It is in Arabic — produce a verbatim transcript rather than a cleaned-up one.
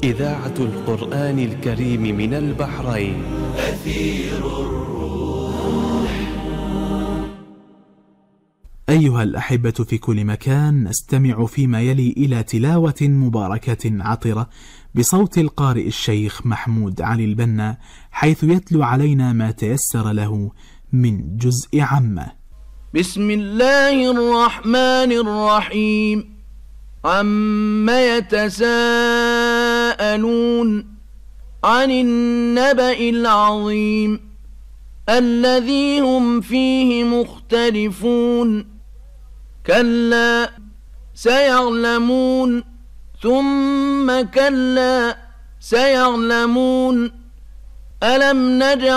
إذاعة القرآن الكريم من البحرين. أثير الروح. أيها الأحبة في كل مكان، نستمع فيما يلي إلى تلاوة مباركة عطرة بصوت القارئ الشيخ محمود علي البنا، حيث يتلو علينا ما تيسر له من جزء عامة. بسم الله الرحمن الرحيم. عم يتساءلون عن النبأ العظيم الذي هم فيه مختلفون. كلا سيعلمون ثم كلا سيعلمون. ألم نجعل